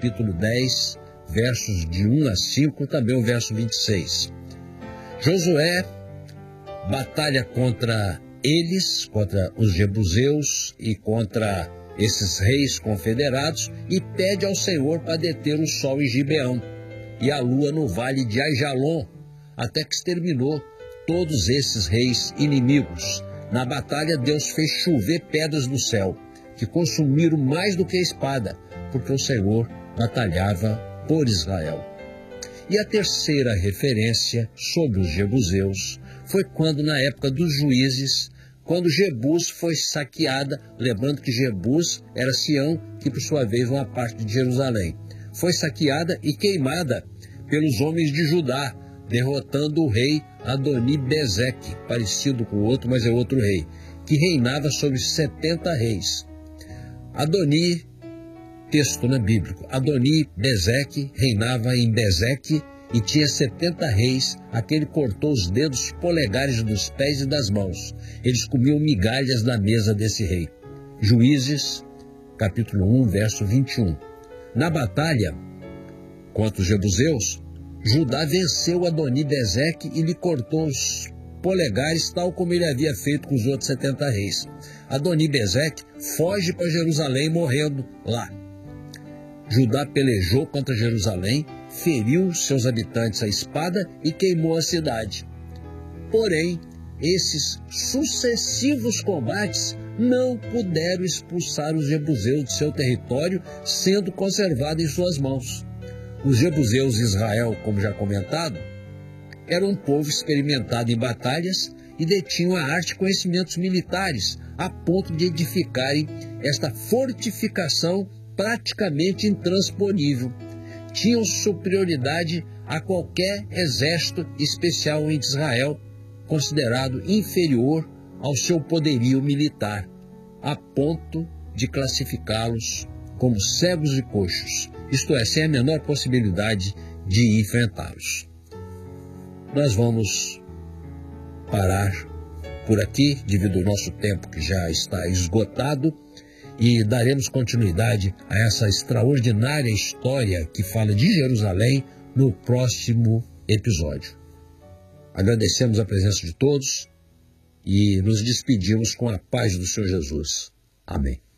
capítulo 10, versos de 1 a 5, também o verso 26. Josué batalha contra eles, contra os jebuseus e contra esses reis confederados, e pede ao Senhor para deter o sol em Gibeão e a lua no vale de Aijalon, até que exterminou todos esses reis inimigos. Na batalha, Deus fez chover pedras do céu, que consumiram mais do que a espada, porque o Senhor batalhava por Israel. E a terceira referência sobre os jebuseus foi quando, na época dos juízes, quando Jebus foi saqueada, lembrando que Jebus era Sião, que por sua vez uma parte de Jerusalém. Foi saqueada e queimada pelos homens de Judá, derrotando o rei Adoni-Bezeque, parecido com o outro, mas é outro rei, que reinava sobre 70 reis. Adoni, texto bíblico, Adoni-Bezeque reinava em Bezeque e tinha 70 reis, a quem ele cortou os dedos polegares dos pés e das mãos. Eles comiam migalhas da mesa desse rei. Juízes, capítulo 1, verso 21. Na batalha contra os jebuseus, Judá venceu Adoni-Bezeque e lhe cortou os polegares, tal como ele havia feito com os outros 70 reis. Adoni-Bezeque foge para Jerusalém, morrendo lá. Judá pelejou contra Jerusalém, feriu seus habitantes à espada e queimou a cidade. Porém, esses sucessivos combates não puderam expulsar os jebuseus de seu território, sendo conservado em suas mãos. Os jebuseus de Israel, como já comentado, eram um povo experimentado em batalhas e detinham a arte e conhecimentos militares, a ponto de edificarem esta fortificação praticamente intransponível. Tinham superioridade a qualquer exército especial em Israel, considerado inferior ao seu poderio militar, a ponto de classificá-los como cegos e coxos, isto é, sem a menor possibilidade de enfrentá-los. Nós vamos parar por aqui, devido ao nosso tempo que já está esgotado, e daremos continuidade a essa extraordinária história que fala de Jerusalém no próximo episódio. Agradecemos a presença de todos e nos despedimos com a paz do Senhor Jesus. Amém.